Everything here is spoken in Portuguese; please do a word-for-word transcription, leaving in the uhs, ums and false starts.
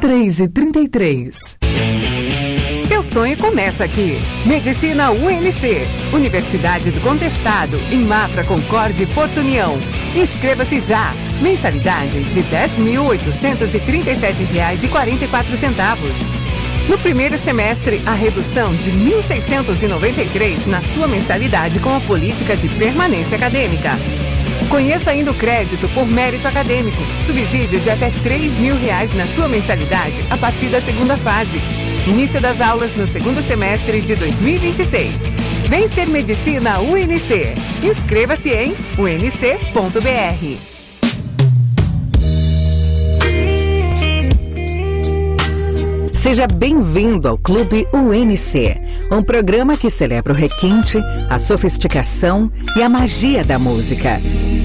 três e trinta e três. Seu sonho começa aqui. Medicina U N C, Universidade do Contestado, em Mafra, Concórdia e Porto União. Inscreva-se já. Mensalidade de dez mil oitocentos e trinta e sete reais e quarenta e quatro centavos. No primeiro semestre, a redução de mil seiscentos e noventa e três na sua mensalidade com a política de permanência acadêmica. Conheça ainda o crédito por mérito acadêmico, subsídio de até três mil reais na sua mensalidade a partir da segunda fase. Início das aulas no segundo semestre de dois mil e vinte e seis. Vem ser Medicina U N C. Inscreva-se em u n c ponto b r. Seja bem-vindo ao Clube U N C, um programa que celebra o requinte, a sofisticação e a magia da música.